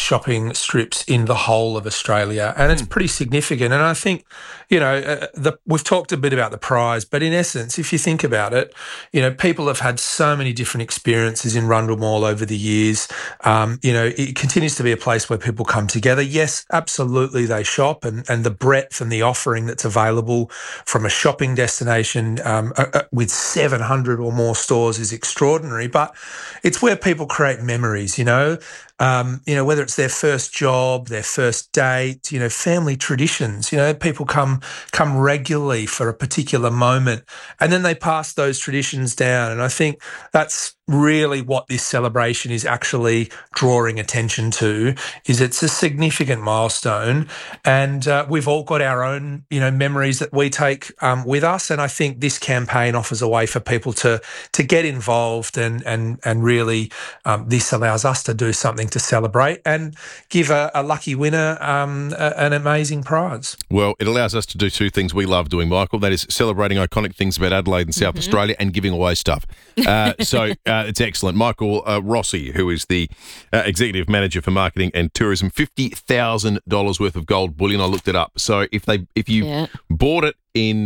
shopping strips in the whole of Australia, and it's pretty significant. And I think, we've talked a bit about the prize, but in essence, if you think about it, people have had so many different experiences in Rundle Mall over the years. It continues to be a place where people come together. Yes, absolutely, they shop, and the breadth and the offering that's available from a shopping destination with 700 or more stores is extraordinary. But it's where people create memories, whether it's their first job, their first date, family traditions. People come regularly for a particular moment, and then they pass those traditions down. And I think that's really what this celebration is actually drawing attention to, is it's a significant milestone, and we've all got our own, memories that we take with us. And I think this campaign offers a way for people to get involved, and really this allows us to do something to celebrate and give a lucky winner an amazing prize. Well, it allows us to do two things we love doing, Michael. That is celebrating iconic things about Adelaide and South Australia, and giving away stuff. So it's excellent. Michael Rossi, who is the Executive Manager for Marketing and Tourism, $50,000 worth of gold bullion. I looked it up. So if you bought it in,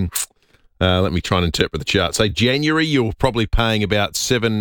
let me try and interpret the chart. Say January, you're probably paying about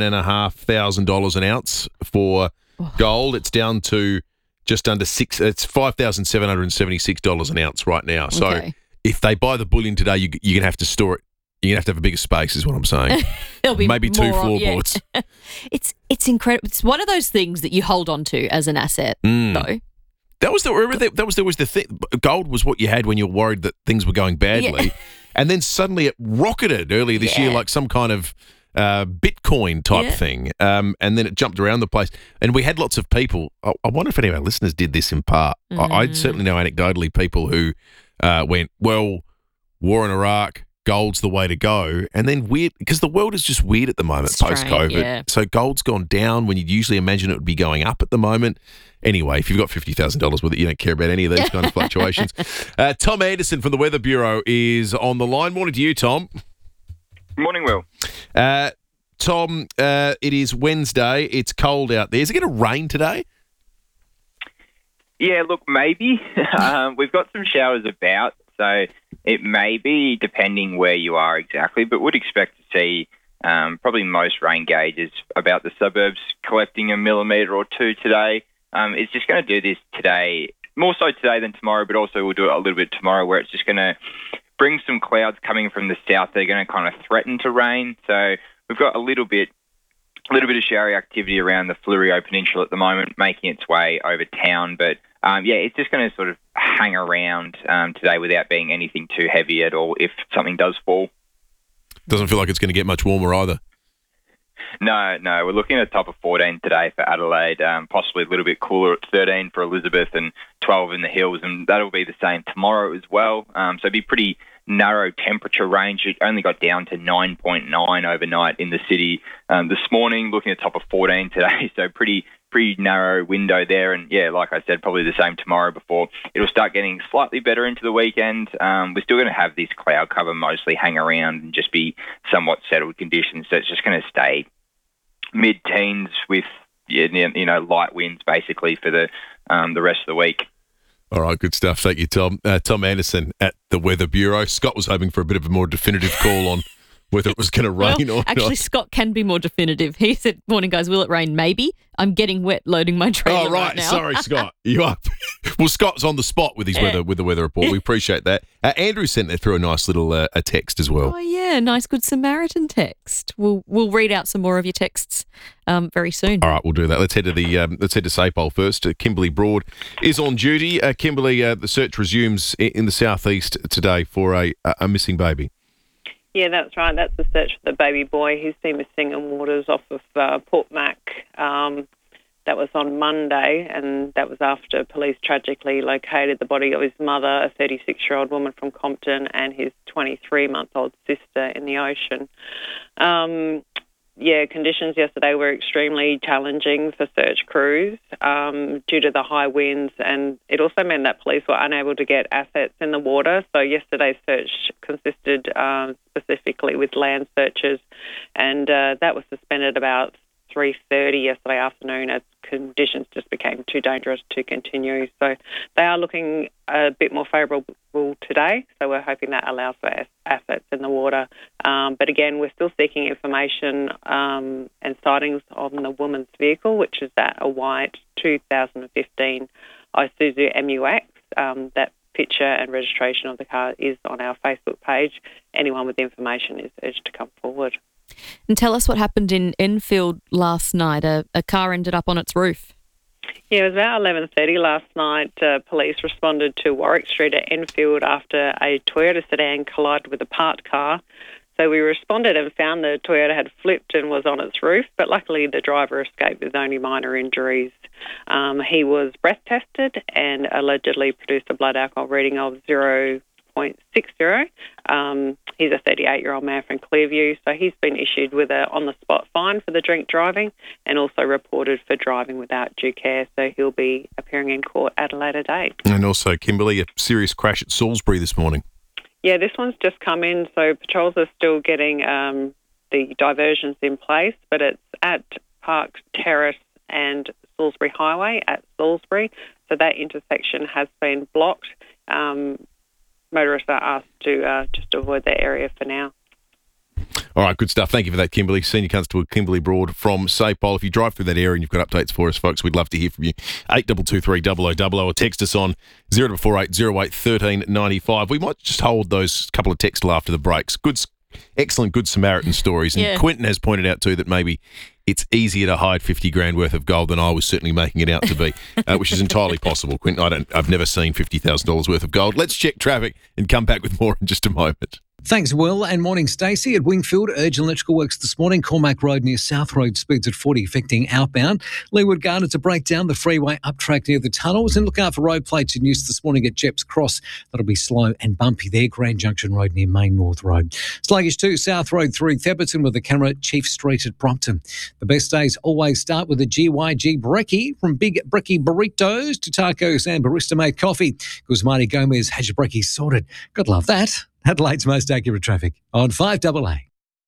$7,500 an ounce for gold. It's down to just under $6,000. It's $5,776 an ounce right now. So if they buy the bullion today, you're going to have to store it. You're going to have a bigger space, is what I'm saying. There'll be maybe two floorboards. Yeah. It's incredible. It's one of those things that you hold on to as an asset, though. That was the thing. Gold was what you had when you were worried that things were going badly, and then suddenly it rocketed earlier this year, like some kind of Bitcoin type thing, and then it jumped around the place. And we had lots of people. I wonder if any of our listeners did this in part. I certainly know anecdotally people who went, well, war in Iraq, gold's the way to go. And then weird, because the world is just weird at the moment post-COVID. Yeah. So gold's gone down when you'd usually imagine it would be going up at the moment. Anyway, if you've got $50,000 with it, you don't care about any of these kind of fluctuations. Tom Anderson from the Weather Bureau is on the line. Morning to you, Tom. Morning, Will. Tom, it is Wednesday. It's cold out there. Is it going to rain today? Yeah, look, maybe. We've got some showers about, so it may be, depending where you are exactly, but would expect to see probably most rain gauges about the suburbs collecting a millimetre or two today. It's just going to do this today, more so today than tomorrow, but also we'll do it a little bit tomorrow, where it's just going to bring some clouds coming from the south. They're going to kind of threaten to rain. So we've got a little bit of showery activity around the Fleurieu Peninsula at the moment, making its way over town. But it's just going to sort of hang around today without being anything too heavy at all if something does fall. Doesn't feel like it's going to get much warmer either. No, we're looking at a top of 14 today for Adelaide, possibly a little bit cooler at 13 for Elizabeth and 12 in the hills, and that'll be the same tomorrow as well. So it'd be pretty narrow temperature range. It only got down to 9.9 overnight in the city this morning, looking at top of 14 today, so pretty narrow window there. And yeah, like I said, probably the same tomorrow before it'll start getting slightly better into the weekend. We're still going to have this cloud cover mostly hang around and just be somewhat settled conditions, so it's just going to stay mid-teens with light winds basically for the rest of the week. All right, good stuff. Thank you, Tom. Tom Anderson at the Weather Bureau. Scott was hoping for a bit of a more definitive call on whether it was going to rain or not. Actually, Scott can be more definitive. He said, morning, guys, will it rain? Maybe. I'm getting wet loading my trailer right now. Sorry, Scott. You up? Well, Scott's on the spot with his weather report. We appreciate that. Andrew sent through a nice little a text as well. Oh, yeah, nice Good Samaritan text. We'll read out some more of your texts very soon. All right, we'll do that. Let's head to SAPOL first. Kimberly Broad is on duty. Kimberly, the search resumes in the southeast today for a missing baby. Yeah, that's right. That's the search for the baby boy who's been missing in waters off of Port Mac. That was on Monday, and that was after police tragically located the body of his mother, a 36-year-old woman from Compton, and his 23-month-old sister in the ocean. Conditions yesterday were extremely challenging for search crews due to the high winds, and it also meant that police were unable to get assets in the water. So yesterday's search consisted specifically with land searches, and that was suspended about 3:30 yesterday afternoon as conditions just became too dangerous to continue. So they are looking a bit more favourable today, so we're hoping that allows for assets in the water. But again, we're still seeking information and sightings on the woman's vehicle, which is that a white 2015 Isuzu MUX. That picture and registration of the car is on our Facebook page. Anyone with information is urged to come forward. And tell us what happened in Enfield last night. A car ended up on its roof. Yeah, it was about 11:30 last night. Police responded to Warwick Street at Enfield after a Toyota sedan collided with a parked car. So we responded and found the Toyota had flipped and was on its roof, but luckily the driver escaped with only minor injuries. He was breath tested and allegedly produced a blood alcohol reading of 0.60. He's a 38-year-old man from Clearview, so he's been issued with a on-the-spot fine for the drink driving and also reported for driving without due care, so he'll be appearing in court at a later date. And also, Kimberly, a serious crash at Salisbury this morning. Yeah, this one's just come in, so patrols are still getting the diversions in place, but it's at Park Terrace and Salisbury Highway at Salisbury, so that intersection has been blocked. Motorists are asked to just avoid that area for now. All right, good stuff. Thank you for that, Kimberly. Senior Constable Kimberly Broad from SAPOL. If you drive through that area and you've got updates for us, folks, we'd love to hear from you. 8223 0000 or text us on 0448 08 1395. We might just hold those couple of texts till after the breaks. Excellent Good Samaritan stories. And Quentin has pointed out too that maybe it's easier to hide 50 grand worth of gold than I was certainly making it out to be, which is entirely possible. Quentin, I've never seen $50,000 worth of gold. Let's check traffic and come back with more in just a moment. Thanks, Will, and morning, Stacey. At Wingfield, urgent electrical works this morning. Cormac Road near South Road, speeds at 40, affecting outbound. Leeward Gardens to break down the freeway up track near the tunnels. And look out for road plates in use this morning at Jeps Cross. That'll be slow and bumpy there. Grand Junction Road near Main North Road. Sluggish too, South Road through Theberton with the camera at Chief Street at Brompton. The best days always start with a GYG Brekkie. From Big Brekkie Burritos to tacos and barista-made coffee. Guzmani Gomez has your Brekkie sorted. God love that. Adelaide's most accurate traffic on 5AA.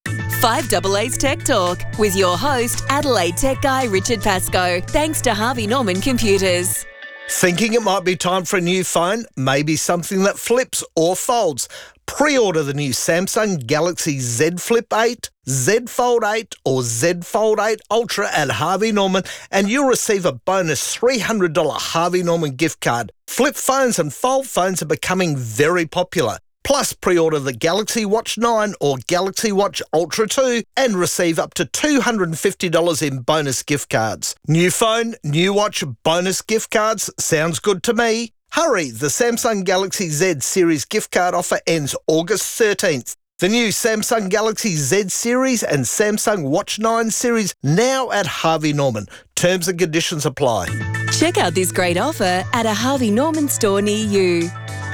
5AA's Tech Talk with your host, Adelaide Tech Guy Richard Pascoe. Thanks to Harvey Norman Computers. Thinking it might be time for a new phone? Maybe something that flips or folds? Pre-order the new Samsung Galaxy Z Flip 8, Z Fold 8 or Z Fold 8 Ultra at Harvey Norman and you'll receive a bonus $300 Harvey Norman gift card. Flip phones and fold phones are becoming very popular. Plus, pre-order the Galaxy Watch 9 or Galaxy Watch Ultra 2 and receive up to $250 in bonus gift cards. New phone, new watch, bonus gift cards. Sounds good to me. Hurry, the Samsung Galaxy Z Series gift card offer ends August 13th. The new Samsung Galaxy Z Series and Samsung Watch 9 series now at Harvey Norman. Terms and conditions apply. Check out this great offer at a Harvey Norman store near you.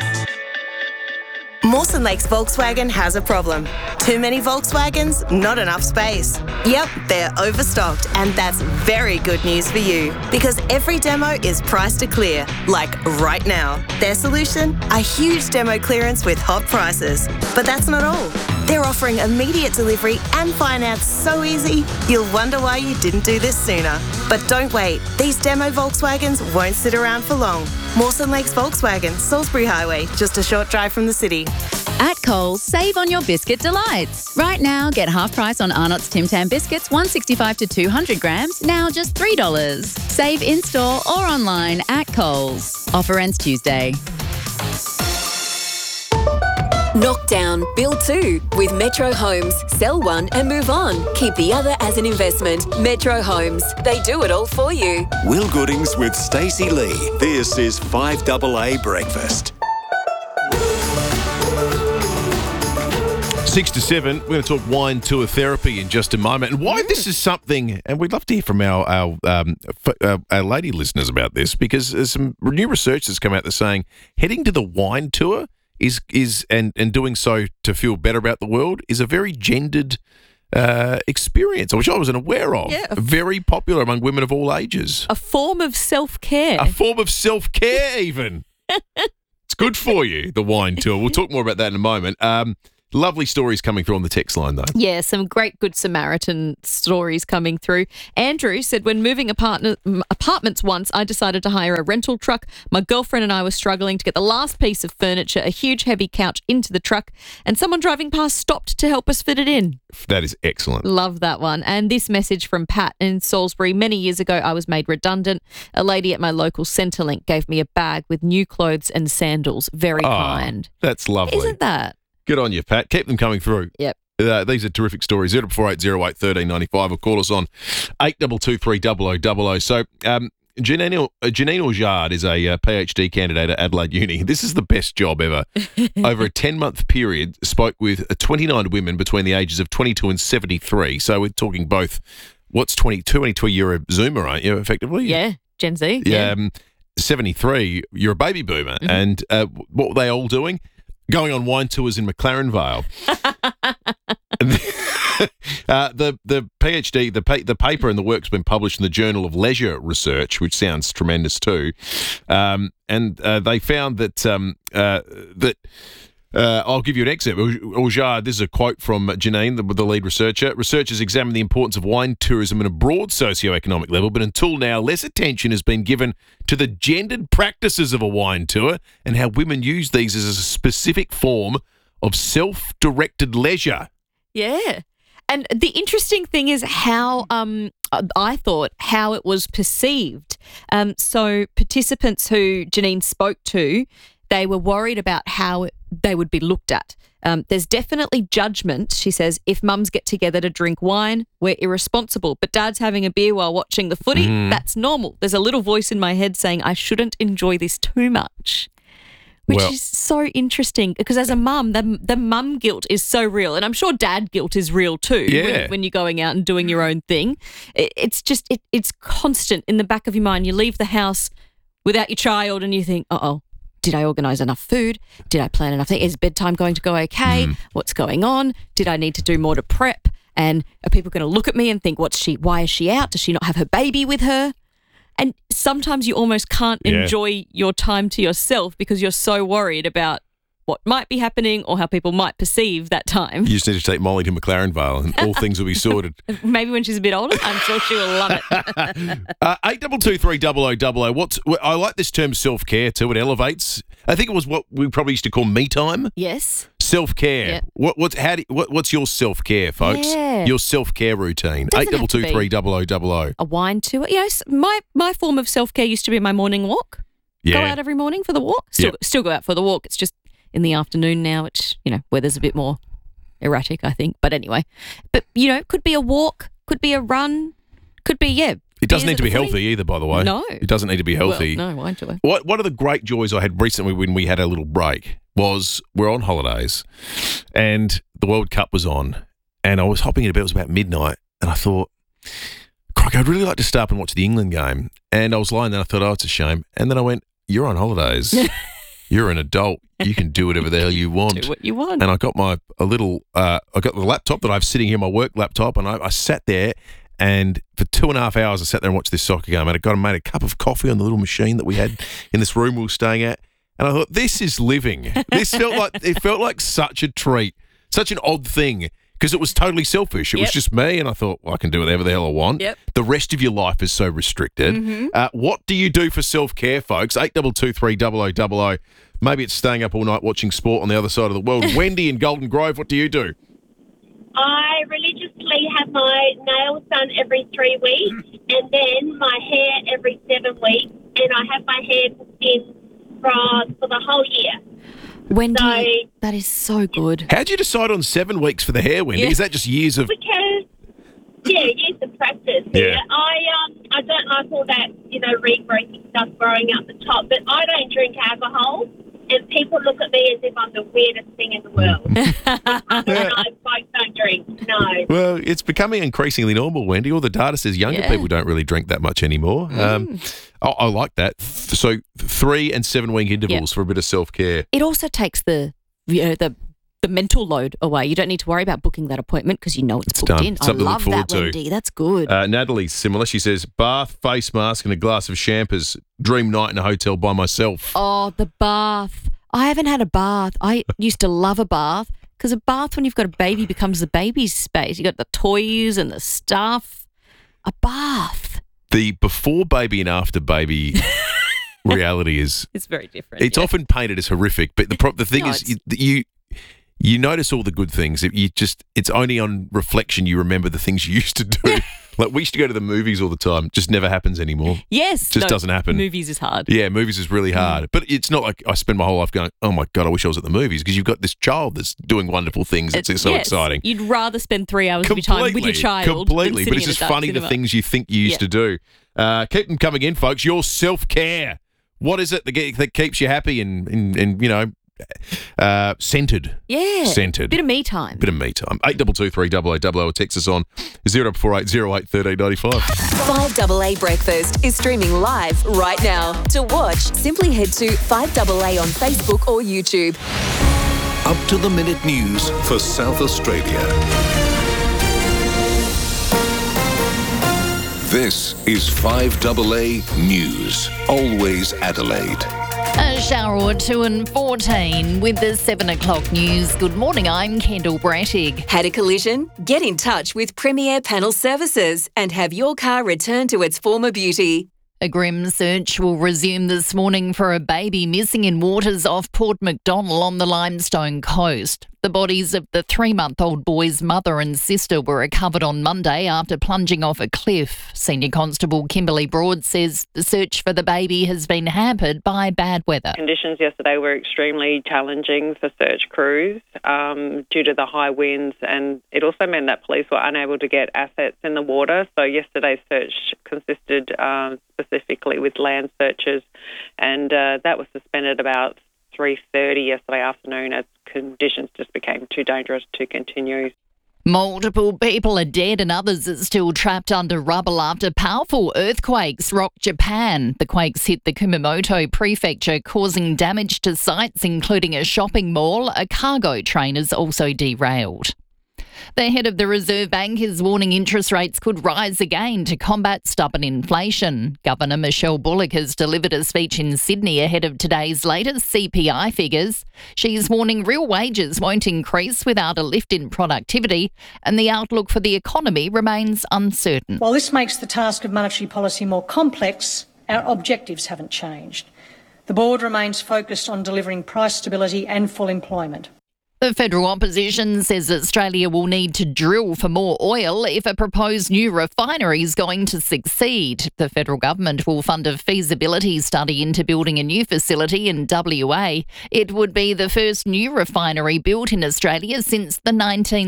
Mawson Lakes Volkswagen has a problem. Too many Volkswagens, not enough space. Yep, they're overstocked, and that's very good news for you because every demo is priced to clear, like right now. Their solution? A huge demo clearance with hot prices. But that's not all. They're offering immediate delivery and finance so easy, you'll wonder why you didn't do this sooner. But don't wait. These demo Volkswagens won't sit around for long. Mawson Lakes Volkswagen, Salisbury Highway, just a short drive from the city. At Coles, save on your biscuit delights. Right now, get half price on Arnott's Tim Tam biscuits, 165 to 200 grams, now just $3. Save in-store or online at Coles. Offer ends Tuesday. Knockdown, build two with Metro Homes. Sell one and move on. Keep the other as an investment. Metro Homes. They do it all for you. Will Goodings with Stacey Lee. This is 5AA Breakfast. 6 to 7, we're going to talk wine tour therapy in just a moment. And why this is something, and we'd love to hear from our lady listeners about this, because there's some new research that's come out that's saying heading to the wine tour is and doing so to feel better about the world is a very gendered experience, which I wasn't aware of. Yeah. Very popular among women of all ages. A form of self-care. A form of self-care even. It's good for you, the wine tour. We'll talk more about that in a moment. Lovely stories coming through on the text line, though. Yeah, some great Good Samaritan stories coming through. Andrew said, when moving apartments once, I decided to hire a rental truck. My girlfriend and I were struggling to get the last piece of furniture, a huge heavy couch, into the truck, and someone driving past stopped to help us fit it in. That is excellent. Love that one. And this message from Pat in Salisbury. Many years ago, I was made redundant. A lady at my local Centrelink gave me a bag with new clothes and sandals. Very kind. That's lovely. Isn't that? Good on you, Pat. Keep them coming through. Yep. These are terrific stories. 0480 1395 or call us on 8223 0000. So, Janine Aujard is a PhD candidate at Adelaide Uni. This is the best job ever. Over a 10-month period, spoke with 29 women between the ages of 22 and 73. So we're talking both, what's 22? You're a Zoomer, aren't you, effectively? Yeah, Gen Z. Yeah. 73, you're a baby boomer. Mm-hmm. And what were they all doing? Going on wine tours in McLaren Vale. The PhD, the paper and the work's been published in the Journal of Leisure Research, which sounds tremendous too. And they found that I'll give you an excerpt. Aujard, this is a quote from Janine, the lead researcher. Researchers examined the importance of wine tourism at a broad socioeconomic level, but until now, less attention has been given to the gendered practices of a wine tour and how women use these as a specific form of self-directed leisure. Yeah. And the interesting thing is how I thought how it was perceived. So participants who Janine spoke to, they were worried about how they would be looked at. There's definitely judgment, she says, if mums get together to drink wine, we're irresponsible. But dad's having a beer while watching the footy, that's normal. There's a little voice in my head saying I shouldn't enjoy this too much. Which is so interesting because as a mum, the mum guilt is so real. And I'm sure dad guilt is real too when you're going out and doing your own thing. It's just, it's constant in the back of your mind. You leave the house without your child and you think, uh-oh, did I organise enough food? Did I plan enough things? Is bedtime going to go okay? What's going on? Did I need to do more to prep? And are people going to look at me and think, why is she out? Does she not have her baby with her? And sometimes you almost can't enjoy your time to yourself because you're so worried about what might be happening or how people might perceive that time. You just need to take Molly to McLaren Vale and all things will be sorted. Maybe when she's a bit older, I'm sure she will love it. 8223 0000. I like this term self-care too. It elevates. I think it was what we probably used to call me time. Yes. Self-care. Yep. What's your self-care, folks? Yeah. Your self-care routine. 8223 0000. A wine tour. You know, my form of self-care used to be my morning walk. Yeah. Go out every morning for the walk. Still go out for the walk. It's just in the afternoon now, which, weather's a bit more erratic, I think. But anyway, could be a walk, could be a run, could be, It doesn't need to be healthy either, by the way. No. It doesn't need to be healthy. Well, no, why do I? One of the great joys I had recently when we had a little break was we're on holidays and the World Cup was on and I was hopping into bed, it was about midnight, and I thought, crikey, I'd really like to stay up and watch the England game. And I was lying there and I thought, it's a shame. And then I went, you're on holidays. You're an adult. You can do whatever the hell you want. Do what you want. And I got I got the laptop that I have sitting here, my work laptop, and I sat there, and for 2.5 hours I sat there and watched this soccer game. And I made a cup of coffee on the little machine that we had in this room we were staying at. And I thought, this is living. This felt like such a treat, such an odd thing. Because it was totally selfish. It was just me, and I thought, I can do whatever the hell I want. Yep. The rest of your life is so restricted. Mm-hmm. What do you do for self-care, folks? 8223 0000. Maybe it's staying up all night watching sport on the other side of the world. Wendy in Golden Grove, what do you do? I religiously have my nails done every 3 weeks and then my hair every 7 weeks, and I have my hair booked in for the whole year. Wendy, that is so good. How'd you decide on 7 weeks for the hair, Wendy? Is that just years of... Because, years of practice. Yeah. I don't like all that, regrowing stuff growing up the top, but I don't drink alcohol, and people look at me as if I'm the weirdest thing in the world. And I don't drink, no. Well, it's becoming increasingly normal, Wendy. All the data says younger people don't really drink that much anymore. I like that. So 3 and 7 week intervals for a bit of self-care. It also takes the mental load away. You don't need to worry about booking that appointment because it's booked done. in. Something I to look love forward that, to. Wendy. That's good. Natalie's similar. She says, bath, face mask and a glass of champers. Dream night in a hotel by myself. Oh, the bath. I haven't had a bath. I used to love a bath. Because a bath when you've got a baby becomes the baby's space. You've got the toys and the stuff. A bath. The before baby and after baby reality is... It's very different. It's often painted as horrific, but the thing is you notice all the good things. It's only on reflection you remember the things you used to do. Like we used to go to the movies all the time. Just never happens anymore. Yes. Just doesn't happen. Movies is hard. Yeah, movies is really hard. But it's not like I spend my whole life going, oh my God, I wish I was at the movies, because you've got this child that's doing wonderful things. It's so exciting. You'd rather spend 3 hours of your time with your child. Completely. Than But it's just funny the things you think you used to do. Keep them coming in, folks. Your self-care. What is it that keeps you happy and centred? Yeah. Centred. Bit of me time. 822 388 or text us on 0448 08 1395. 5AA Breakfast is streaming live right now. To watch, simply head to 5AA on Facebook or YouTube. Up to the minute news for South Australia. This is 5AA News. Always Adelaide. A shower or two and 14 with the 7 o'clock news. Good morning, I'm Kendall Brattig. Had a collision? Get in touch with Premier Panel Services and have your car returned to its former beauty. A grim search will resume this morning for a baby missing in waters off Port Macdonnell on the Limestone Coast. The bodies of the 3-month-old boy's mother and sister were recovered on Monday after plunging off a cliff. Senior Constable Kimberly Broad says the search for the baby has been hampered by bad weather. Conditions yesterday were extremely challenging for search crews due to the high winds, and it also meant that police were unable to get assets in the water. So yesterday's search consisted specifically with land searches, and that was suspended about 3:30 yesterday afternoon as conditions just became too dangerous to continue. Multiple people are dead and others are still trapped under rubble after powerful earthquakes rocked Japan. The quakes hit the Kumamoto prefecture, causing damage to sites including a shopping mall. A cargo train is also derailed. The head of the Reserve Bank is warning interest rates could rise again to combat stubborn inflation. Governor Michelle Bullock has delivered a speech in Sydney ahead of today's latest CPI figures. She's warning real wages won't increase without a lift in productivity, and the outlook for the economy remains uncertain. While this makes the task of monetary policy more complex, our objectives haven't changed. The board remains focused on delivering price stability and full employment. The federal opposition says Australia will need to drill for more oil if a proposed new refinery is going to succeed. The federal government will fund a feasibility study into building a new facility in WA. It would be the first new refinery built in Australia since the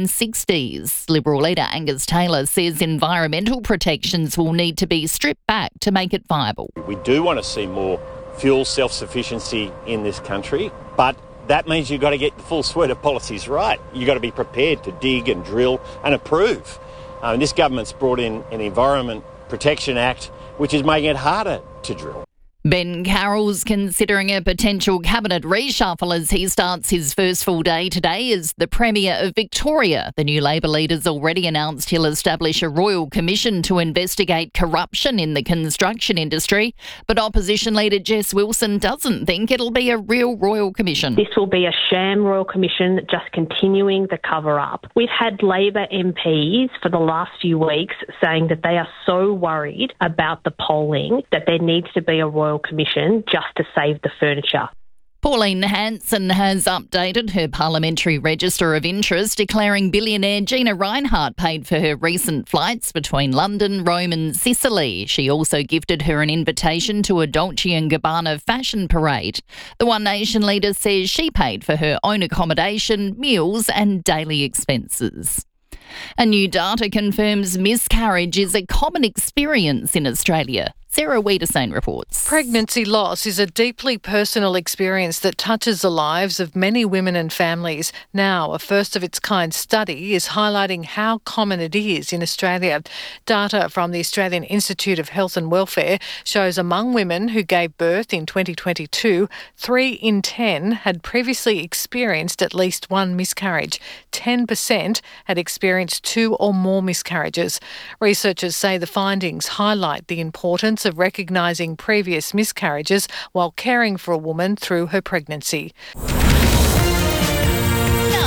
1960s. Liberal leader Angus Taylor says environmental protections will need to be stripped back to make it viable. We do want to see more fuel self-sufficiency in this country, but that means you've got to get the full suite of policies right. You've got to be prepared to dig and drill and approve. This government's brought in an Environment Protection Act, which is making it harder to drill. Ben Carroll's considering a potential cabinet reshuffle as he starts his first full day today as the Premier of Victoria. The new Labor leader's already announced he'll establish a royal commission to investigate corruption in the construction industry. But opposition leader Jess Wilson doesn't think it'll be a real royal commission. This will be a sham royal commission, just continuing the cover-up. We've had Labor MPs for the last few weeks saying that they are so worried about the polling that there needs to be a royal commission just to save the furniture. Pauline Hanson has updated her parliamentary register of interest, declaring billionaire Gina Rinehart paid for her recent flights between London, Rome and Sicily. She also gifted her an invitation to a Dolce & Gabbana fashion parade. The One Nation leader says she paid for her own accommodation, meals and daily expenses. A new data confirms miscarriage is a common experience in Australia. Sarah Wiedersane reports. Pregnancy loss is a deeply personal experience that touches the lives of many women and families. Now, a first-of-its-kind study is highlighting how common it is in Australia. Data from the Australian Institute of Health and Welfare shows among women who gave birth in 2022, 3 in 10 had previously experienced at least one miscarriage. 10% had experienced 2 or more miscarriages. Researchers say the findings highlight the importance of recognising previous miscarriages while caring for a woman through her pregnancy. Turning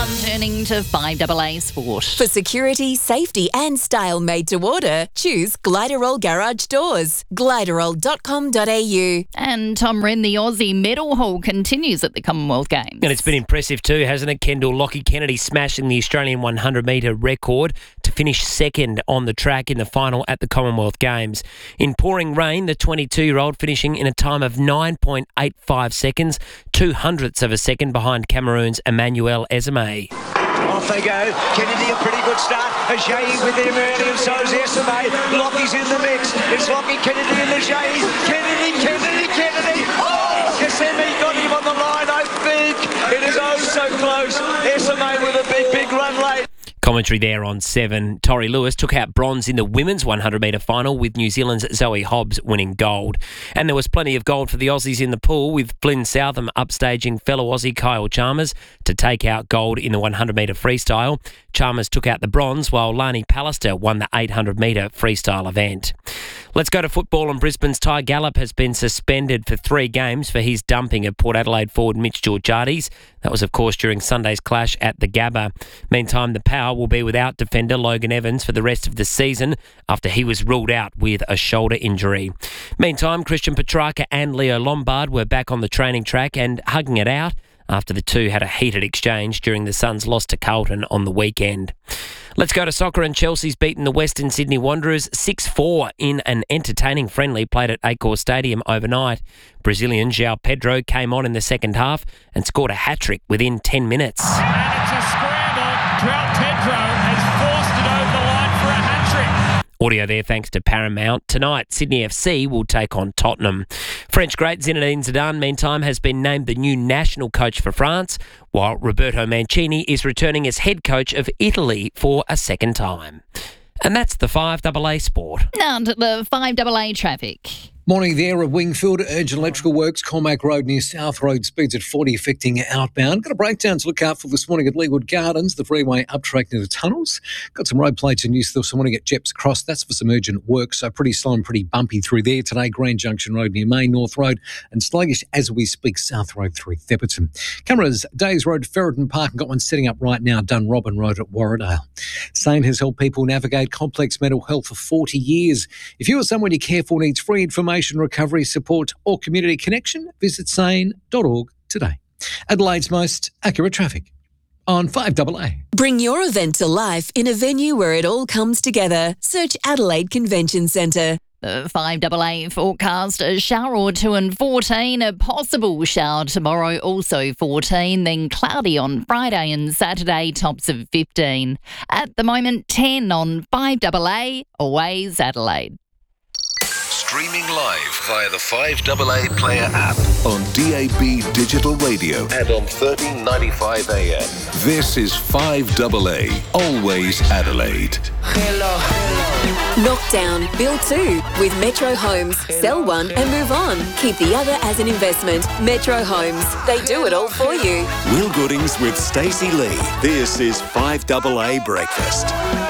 returning to 5AA Sport. For security, safety and style made to order, choose Gliderol Garage Doors. Gliderol.com.au. And Tom Wren, the Aussie medal haul continues at the Commonwealth Games. And it's been impressive too, hasn't it, Kendall? Lockie Kennedy smashing the Australian 100-metre record to finish second on the track in the final at the Commonwealth Games. In pouring rain, the 22-year-old finishing in a time of 9.85 seconds, 2/100ths of a second behind Cameroon's Emmanuel Ezeme. Off they go. Kennedy, a pretty good start. Ajay with him early, and so is Esame. Lockie's in the mix. It's Lockie, Kennedy, and Ajay. Kennedy. Oh! Esame got him on the line, I think. It is oh so close. Esame with a big run late. Commentary there on 7. Tori Lewis took out bronze in the women's 100-metre final with New Zealand's Zoe Hobbs winning gold. And there was plenty of gold for the Aussies in the pool, with Flynn Southam upstaging fellow Aussie Kyle Chalmers to take out gold in the 100-metre freestyle. Chalmers took out the bronze, while Lani Pallister won the 800-metre freestyle event. Let's go to football, and Brisbane's Ty Gallop has been suspended for 3 games for his dumping of Port Adelaide forward Mitch Georgiades. That was, of course, during Sunday's clash at the Gabba. Meantime, the Power will be without defender Logan Evans for the rest of the season after he was ruled out with a shoulder injury. Meantime, Christian Petrarca and Leo Lombard were back on the training track and hugging it out after the two had a heated exchange during the Suns' loss to Carlton on the weekend. Let's go to soccer, and Chelsea's beaten the Western Sydney Wanderers 6-4 in an entertaining friendly played at Accor Stadium overnight. Brazilian João Pedro came on in the second half and scored a hat-trick within 10 minutes. And it's a scramble. João Pedro has forced it over the line for a hat-trick. Audio there thanks to Paramount. Tonight, Sydney FC will take on Tottenham. French great Zinedine Zidane, meantime, has been named the new national coach for France, while Roberto Mancini is returning as head coach of Italy for a second time. And that's the 5AA Sport. Now to the 5AA traffic. Morning there at Wingfield. Urgent electrical works, Cormac Road near South Road, speeds at 40 affecting outbound. Got a breakdown to look out for this morning at Leawood Gardens, the freeway up track near the tunnels. Got some road plates in use this morning at Jeps Cross. That's for some urgent work, so pretty slow and pretty bumpy through there today. Grand Junction Road near Main North Road, and sluggish as we speak South Road through Thepperton. Cameras, Days Road, Ferreton Park, and got one setting up right now, Dunrobin Road at Warradale. SANE has helped people navigate complex mental health for 40 years. If you or someone you care for needs free information, recovery support or community connection, visit sane.org today. Adelaide's most accurate traffic on 5AA. Bring your event to life in a venue where it all comes together. Search Adelaide Convention Centre. The 5AA forecast, a shower or two and 14, a possible shower tomorrow, also 14, then cloudy on Friday and Saturday, tops of 15. At the moment, 10 on 5AA, Always Adelaide. Streaming live via the 5AA Player app on DAB Digital Radio and on 1395 AM. This is 5AA, Always Adelaide. Lockdown, Bill 2 with Metro Homes. Sell one and move on. Keep the other as an investment. Metro Homes. They do it all for you. Will Goodings with Stacey Lee. This is 5AA Breakfast.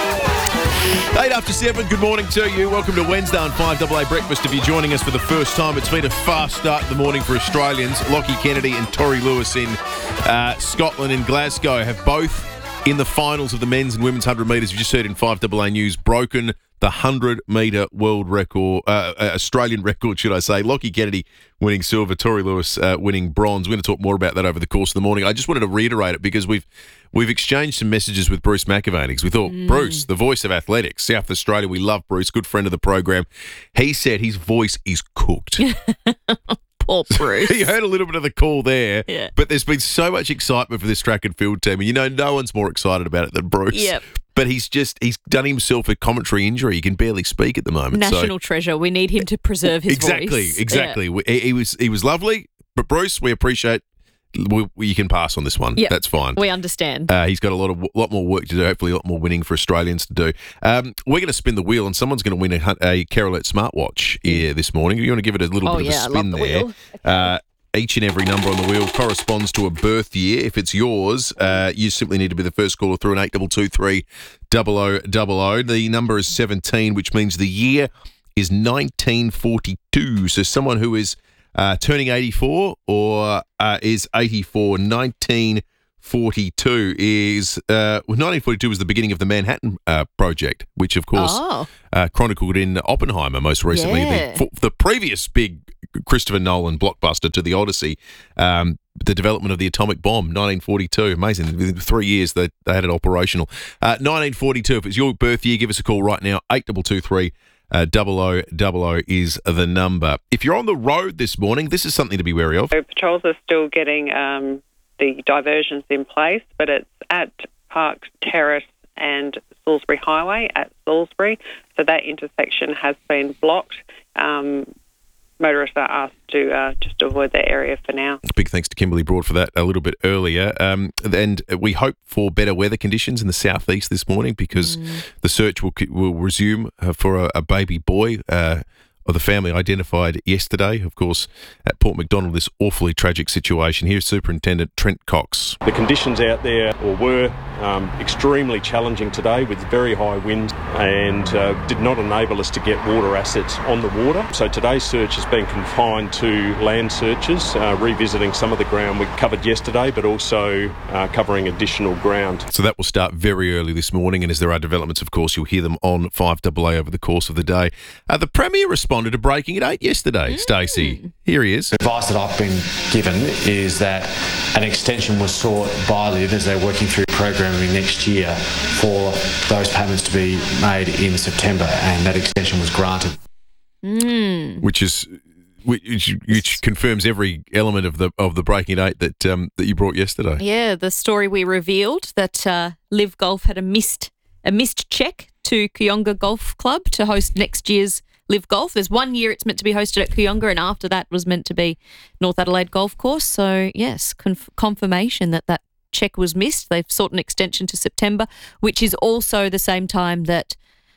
8 after 7, good morning to you. Welcome to Wednesday on 5AA Breakfast. If you're joining us for the first time, it's been a fast start in the morning for Australians. Lockie Kennedy and Tori Lewis in Scotland and Glasgow have both, in the finals of the men's and women's 100 metres, you just heard in 5AA News, broken the 100-metre world record, Australian record, should I say. Lockie Kennedy winning silver, Tori Lewis winning bronze. We're going to talk more about that over the course of the morning. I just wanted to reiterate it because we've exchanged some messages with Bruce McAvaney because we thought, Bruce, the voice of athletics, South Australia, we love Bruce, good friend of the program. He said his voice is cooked. Poor Bruce. You heard a little bit of the call there, yeah. But there's been so much excitement for this track and field team, and you know no one's more excited about it than Bruce. Yep. But he's done himself a commentary injury. He can barely speak at the moment. National treasure. We need him to preserve his voice. Exactly. Yeah. He was lovely, but Bruce, we appreciate. You can pass on this one. Yep. That's fine. We understand. He's got a lot more work to do. Hopefully, a lot more winning for Australians to do. We're going to spin the wheel, and someone's going to win a Carolette smartwatch here this morning. You want to give it a little bit of a spin there. Okay. Each and every number on the wheel corresponds to a birth year. If it's yours, you simply need to be the first caller through an 8223 0000. The number is 17, which means the year is 1942. So someone who is turning 84 or is 84, 1942 is 1942 was the beginning of the Manhattan Project, which of course chronicled in Oppenheimer most recently. Yeah. The previous big Christopher Nolan blockbuster to the Odyssey, the development of the atomic bomb, 1942. Amazing. Within 3 years they had it operational. 1942. If it's your birth year, give us a call right now. 8223 0000 is the number. If you're on the road this morning, this is something to be wary of. So patrols are still getting the diversions in place, but it's at Park Terrace and Salisbury Highway at Salisbury. So that intersection has been blocked. Motorists are asked to just avoid that area for now. Big thanks to Kimberly Broad for that a little bit earlier. And we hope for better weather conditions in the southeast this morning because the search will resume for a baby boy of the family identified yesterday, of course, at Port Macdonald, this awfully tragic situation. Here's Superintendent Trent Cox. The conditions out there were extremely challenging today with very high winds and did not enable us to get water assets on the water. So today's search has been confined to land searches, revisiting some of the ground we covered yesterday, but also covering additional ground. So that will start very early this morning, and as there are developments, of course, you'll hear them on 5AA over the course of the day. The Premier responded to breaking at 8 yesterday, Stacey. Here he is. The advice that I've been given is that an extension was sought by LIV as they're working through programming next year for those payments to be made in September, and that extension was granted. Which confirms every element of the breaking at 8 that you brought yesterday. Yeah, the story we revealed that LIV Golf had a missed check to Kooyonga Golf Club to host next year's LIV Golf. There's 1 year it's meant to be hosted at Kooyonga, and after that was meant to be North Adelaide Golf Course. So, yes, confirmation that check was missed. They've sought an extension to September, which is also the same time that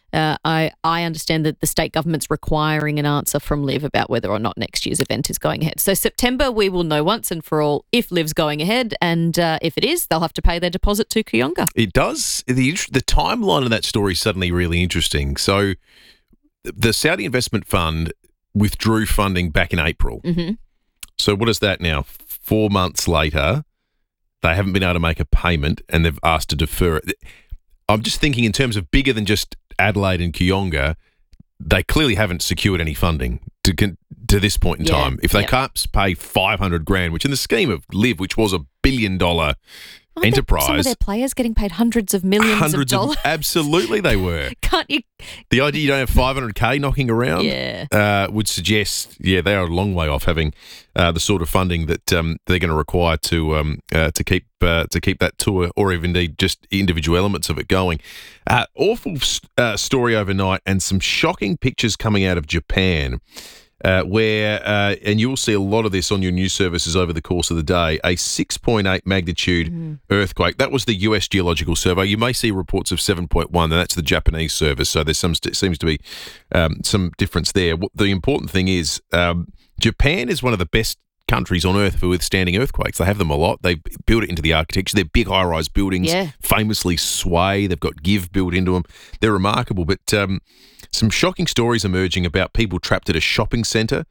I understand that the state government's requiring an answer from LIV about whether or not next year's event is going ahead. So September, we will know once and for all if LIV's going ahead, and if it is, they'll have to pay their deposit to Kooyonga. It does. The timeline of that story is suddenly really interesting. So the Saudi Investment Fund withdrew funding back in April. Mm-hmm. So what is that now? 4 months later, they haven't been able to make a payment and they've asked to defer it. I'm just thinking in terms of bigger than just Adelaide and Kooyonga, they clearly haven't secured any funding to this point in time. If they can't pay $500,000, which in the scheme of LIV, which was $1 billion enterprise, Some of their players getting paid hundreds of millions of dollars. Absolutely, they were. Can't you? The idea you don't have $500,000 knocking around, would suggest, they are a long way off having the sort of funding that they're going to require to keep that tour, or even indeed just individual elements of it going. Awful story overnight, and some shocking pictures coming out of Japan. Where, and you'll see a lot of this on your news services over the course of the day, a 6.8 magnitude earthquake. That was the US Geological Survey. You may see reports of 7.1, and that's the Japanese service. So there's seems to be some difference there. The important thing is Japan is one of the best countries on earth for withstanding earthquakes. They have them a lot. They build it into the architecture. They're big high-rise buildings, famously sway. They've got give built into them. They're remarkable, but some shocking stories emerging about people trapped at a shopping centre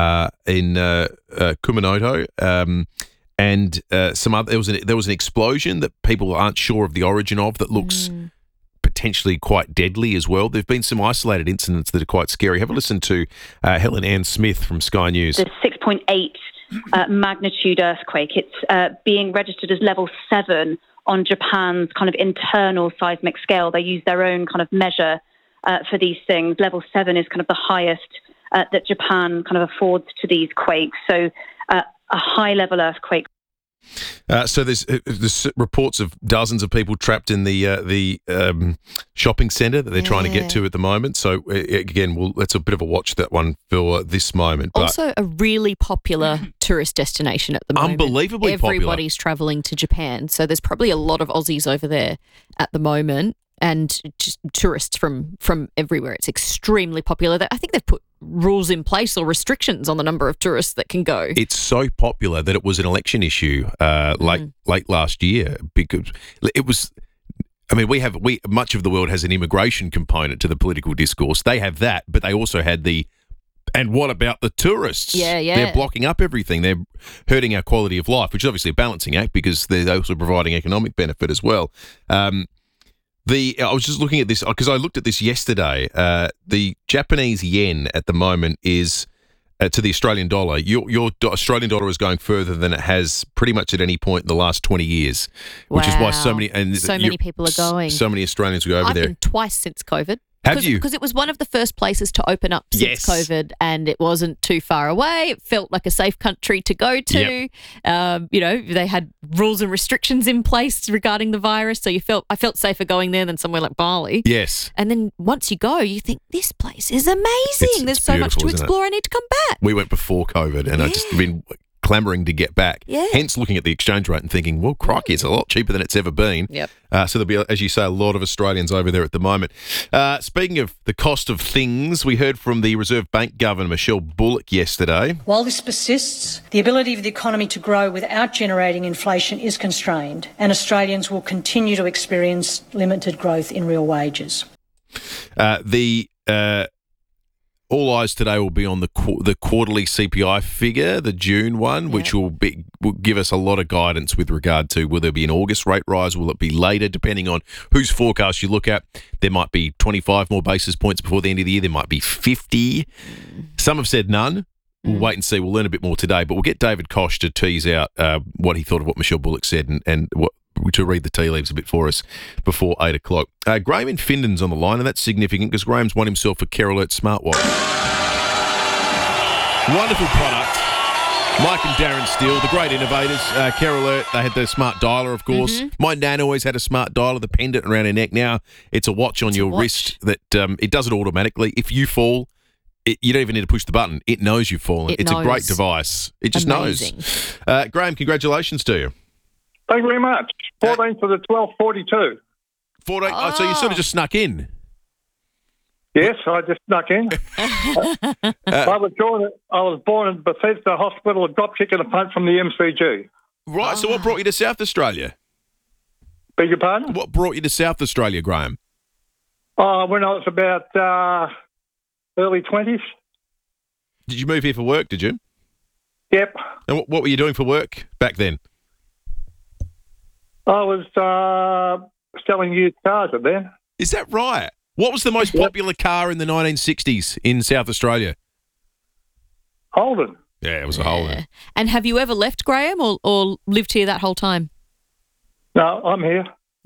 in Kumamoto, and some other. There was an explosion that people aren't sure of the origin of that looks potentially quite deadly as well. There've been some isolated incidents that are quite scary. Have a listen to Helen Ann Smith from Sky News. The 6.8 magnitude earthquake. It's being registered as level 7 on Japan's kind of internal seismic scale. They use their own kind of measure for these things. Level 7 is kind of the highest that Japan kind of affords to these quakes. So a high-level earthquake. So there's reports of dozens of people trapped in the shopping centre that they're trying to get to at the moment. So again, that's a bit of a watch, that one, for this moment. But also a really popular tourist destination at the moment. Unbelievably popular. Everybody's travelling to Japan. So there's probably a lot of Aussies over there at the moment, and just tourists from everywhere. It's extremely popular. I think they've put rules in place or restrictions on the number of tourists that can go. It's so popular that it was an election issue late last year, because it was. I mean, much of the world has an immigration component to the political discourse. They have that, but they also had the And what about the tourists? Yeah. They're blocking up everything. They're hurting our quality of life, which is obviously a balancing act because they're also providing economic benefit as well. I was just looking at this because I looked at this yesterday. The Japanese yen at the moment is to the Australian dollar. Your Australian dollar is going further than it has pretty much at any point in the last 20 years, which is why so many people are going. So many Australians will go over there. I've been twice since COVID. Have you? Because it was one of the first places to open up since COVID, and it wasn't too far away. It felt like a safe country to go to. Yep. They had rules and restrictions in place regarding the virus, so I felt safer going there than somewhere like Bali. Yes. And then once you go, you think, this place is amazing. There's so much to explore. I need to come back. We went before COVID, and I've just been clamouring to get back. Yeah. Hence looking at the exchange rate and thinking, well, crikey, it's a lot cheaper than it's ever been. Yep. So there'll be, as you say, a lot of Australians over there at the moment. Speaking of the cost of things, we heard from the Reserve Bank Governor, Michelle Bullock, yesterday. While this persists, the ability of the economy to grow without generating inflation is constrained, and Australians will continue to experience limited growth in real wages. All eyes today will be on the quarterly CPI figure, the June one, which will give us a lot of guidance with regard to will there be an August rate rise, will it be later, depending on whose forecast you look at. There might be 25 more basis points before the end of the year. There might be 50. Some have said none. We'll wait and see. We'll learn a bit more today, but we'll get David Koch to tease out what he thought of what Michelle Bullock said and to read the tea leaves a bit for us before 8 o'clock. Graham in Findon's on the line, and that's significant because Graham's won himself a Care Alert smartwatch. Wonderful product. Mike and Darren Steele, the great innovators. Care Alert, they had the smart dialer, of course. My nan always had a smart dialer, the pendant around her neck. Now it's a watch on your wrist that it does it automatically. If you fall, you don't even need to push the button. It knows you've fallen. It's a great device. It just knows. Graham, congratulations to you. Thank you very much. 14 for the 12:42. 14. Oh, so you sort of just snuck in. Yes, I just snuck in. I was born in Bethesda Hospital, a drop kick and a punt from the MCG. Right. So what brought you to South Australia? Beg your pardon? What brought you to South Australia, Graham? When I was about early 20s. Did you move here for work? Did you? Yep. And what were you doing for work back then? I was selling used cars at then. Is that right? What was the most popular car in the 1960s in South Australia? Holden. Yeah, it was a Holden. And have you ever left, Graham, or lived here that whole time? No, I'm here.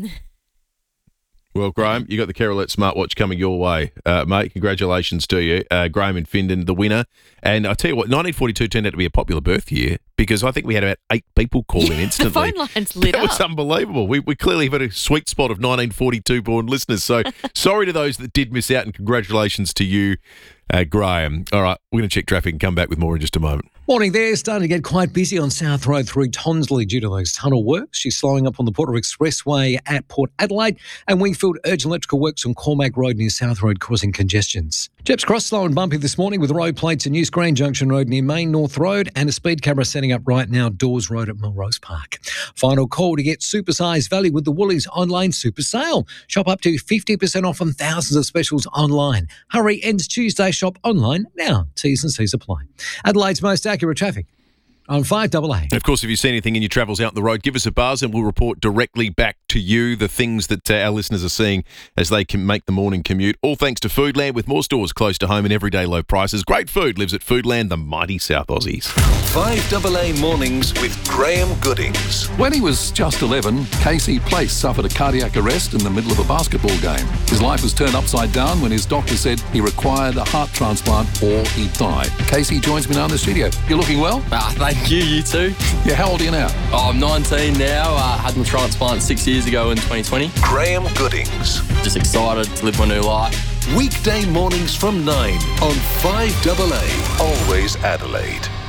Well, Graham, you got the Care Alert smartwatch coming your way, mate. Congratulations to you. Graham in Findon, the winner. And I tell you what, 1942 turned out to be a popular birth year because I think we had about 8 people call in instantly. The phone lines lit up. That was unbelievable. We clearly have a sweet spot of 1942 born listeners. So sorry to those that did miss out, and congratulations to you, Graham. All right, we're going to check traffic and come back with more in just a moment. Morning there. Starting to get quite busy on South Road through Tonsley due to those tunnel works. She's slowing up on the Porter Expressway at Port Adelaide, and Wingfield urgent electrical works on Cormac Road near South Road causing congestions. Jeps Cross slow and bumpy this morning with road plates in New Green Junction Road near Main North Road and a speed camera setting up right now Dawes Road at Melrose Park. Final call to get supersized value with the Woolies online super sale. Shop up to 50% off on thousands of specials online. Hurry, ends Tuesday. Shop online now. T's and C's apply. Adelaide's most accurate traffic on 5AA. And of course, if you see anything in your travels out on the road, give us a buzz and we'll report directly back to you the things that our listeners are seeing as they can make the morning commute. All thanks to Foodland, with more stores close to home and everyday low prices. Great food lives at Foodland, the mighty South Aussies. 5AA Mornings with Graham Goodings. When he was just 11, Casey Place suffered a cardiac arrest in the middle of a basketball game. His life was turned upside down when his doctor said he required a heart transplant or he'd die. Casey joins me now in the studio. You're looking well? Thank you, you too. Yeah, how old are you now? I'm 19 now. Had my transplant 6 years ago in 2020. Graham Goodings. Just excited to live my new life. Weekday mornings from 9 on 5AA. Always Adelaide.